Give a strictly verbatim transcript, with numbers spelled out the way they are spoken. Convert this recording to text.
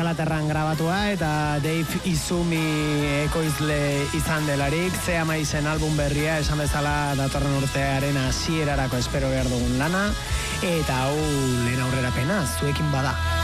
Ingalaterran grabatua eta Dave Izumi ekoizle izan delarik, Zea Maizen album berria esan bezala datorren urtearen hasierarako espero behar dugun lana, eta hau lehen aurrerapena zuekin bada.